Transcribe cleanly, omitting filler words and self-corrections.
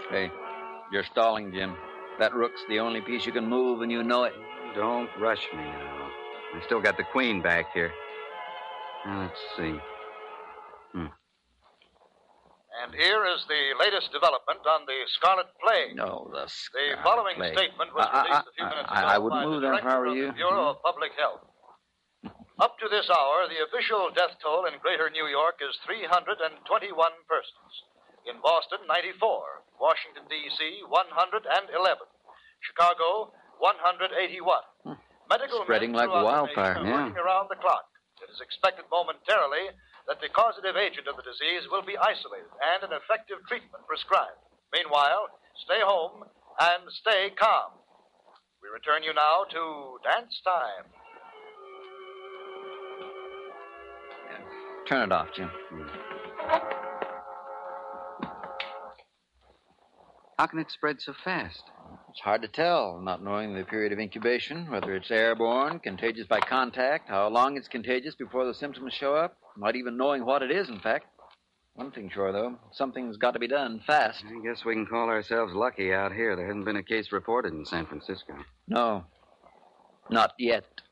Hey, you're stalling, Jim. That rook's the only piece you can move, and you know it. Don't rush me now. I still got the queen back here. Now, let's see. And here is the latest development on the Scarlet Plague. No, the The following Plague. statement was released a few minutes ago I wouldn't by move the that if I director were of you. the Bureau of Public Health. Up to this hour, the official death toll in greater New York is 321 persons. In Boston, 94. Washington, D.C., 111. Chicago, 181. Medical Spreading men like throughout the wildfire. nation are working around the clock. It is expected momentarily that the causative agent of the disease will be isolated and an effective treatment prescribed. Meanwhile, stay home and stay calm. We return you now to Dance Time. Turn it off, Jim. How can it spread so fast? It's hard to tell, not knowing the period of incubation, whether it's airborne, contagious by contact, how long it's contagious before the symptoms show up, not even knowing what it is, in fact. One thing sure, though, something's got to be done fast. I guess we can call ourselves lucky out here. There hasn't been a case reported in San Francisco. No, not yet.